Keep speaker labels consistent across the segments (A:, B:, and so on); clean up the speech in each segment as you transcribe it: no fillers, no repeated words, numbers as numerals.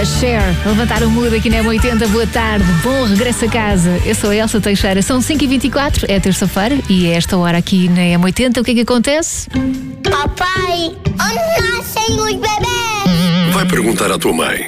A: Cher, a levantar o mood aqui na M80. Boa tarde, bom regresso a casa. Eu sou a Elsa Teixeira, são 5h24, é terça-feira e a esta hora aqui na M80 o que é que acontece?
B: Papai, onde nascem os bebés?
C: Vai perguntar à tua mãe.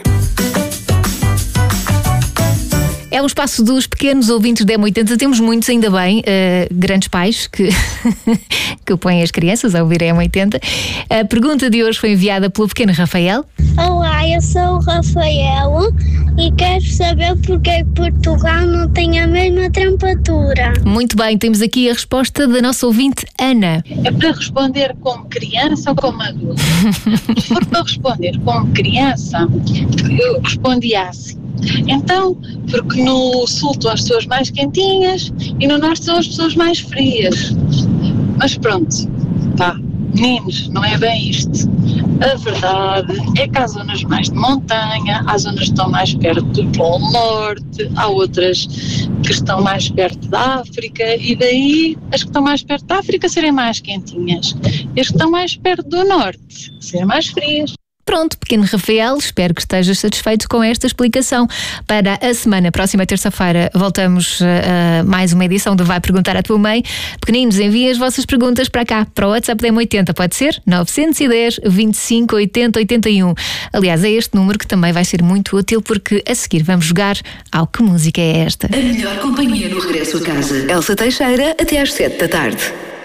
A: É o espaço dos pequenos ouvintes da M80. Temos muitos, ainda bem, grandes pais que, que põem as crianças a ouvir a M80. A pergunta de hoje foi enviada pelo pequeno Rafael.
B: Olá, eu sou o Rafael e quero saber porque é que Portugal não tem a mesma temperatura.
A: Muito bem, temos aqui a resposta da nossa ouvinte Ana.
D: É para responder como criança ou como adulto? Se for para responder como criança, eu respondia assim. Então, porque no sul estão as pessoas mais quentinhas e no norte são as pessoas mais frias. Mas pronto, pá, meninos, não é bem isto. A verdade é que há zonas mais de montanha, há zonas que estão mais perto do Polo Norte, há outras que estão mais perto da África e daí as que estão mais perto da África serem mais quentinhas e as que estão mais perto do Norte serem mais frias.
A: Pronto, pequeno Rafael, espero que estejas satisfeito com esta explicação. Para a semana, próxima terça-feira, voltamos a mais uma edição do Vai Perguntar à Tua Mãe. Pequeninos, enviem as vossas perguntas para cá, para o WhatsApp da M80, pode ser? 910 25 80 81. Aliás, é este número que também vai ser muito útil porque a seguir vamos jogar ao Que Música é Esta?
E: A melhor companhia no regresso a casa. Elsa Teixeira, até às 7 da tarde.